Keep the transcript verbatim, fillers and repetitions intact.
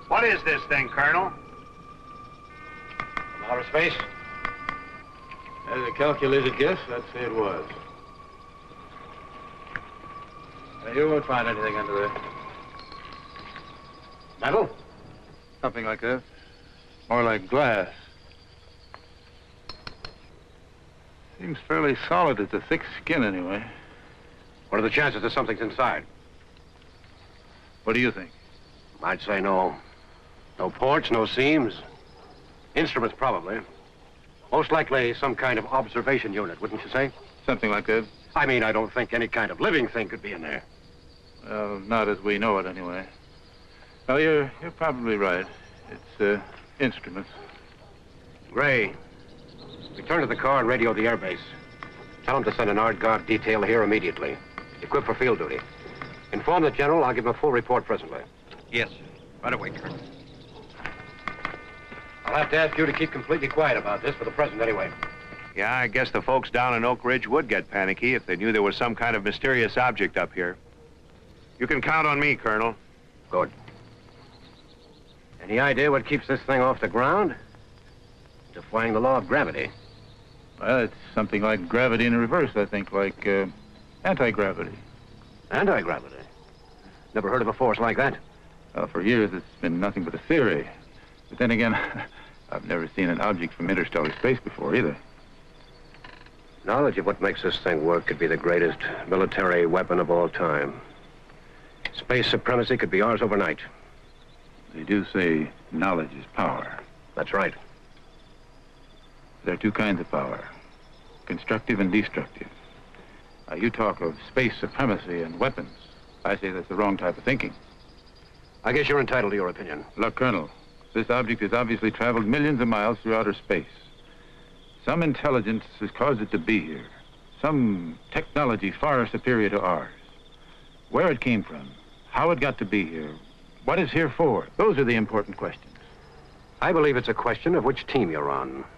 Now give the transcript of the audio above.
What is this thing, Colonel? From outer space? As a calculated guess, I'd say it was. Now, you won't find anything under there. Metal? Something like that. More like glass. Seems fairly solid. It's a thick skin, anyway. What are the chances that something's inside? What do you think? I'd say no. No ports, no seams. Instruments, probably. Most likely some kind of observation unit, wouldn't you say? Something like that. I mean, I don't think any kind of living thing could be in there. Well, not as we know it, anyway. Well, you're, you're probably right. It's, uh, instruments. Gray, return to the car and radio the airbase. Tell them to send an art guard detail here immediately. Equipped for field duty. Inform the general. I'll give him a full report presently. Yes, sir. Right away, Colonel. I'll have to ask you to keep completely quiet about this, for the present anyway. Yeah, I guess the folks down in Oak Ridge would get panicky if they knew there was some kind of mysterious object up here. You can count on me, Colonel. Good. Any idea what keeps this thing off the ground? Defying the law of gravity. Well, it's something like gravity in reverse, I think, like, uh, anti-gravity. Anti-gravity? Never heard of a force like that. Well, for years, it's been nothing but a theory. But then again, I've never seen an object from interstellar space before, either. Knowledge of what makes this thing work could be the greatest military weapon of all time. Space supremacy could be ours overnight. They do say knowledge is power. That's right. There are two kinds of power, constructive and destructive. Now, you talk of space supremacy and weapons. I say that's the wrong type of thinking. I guess you're entitled to your opinion. Look, Colonel, this object has obviously traveled millions of miles through outer space. Some intelligence has caused it to be here. Some technology far superior to ours. Where it came from, how it got to be here, what it's here for, those are the important questions. I believe it's a question of which team you're on.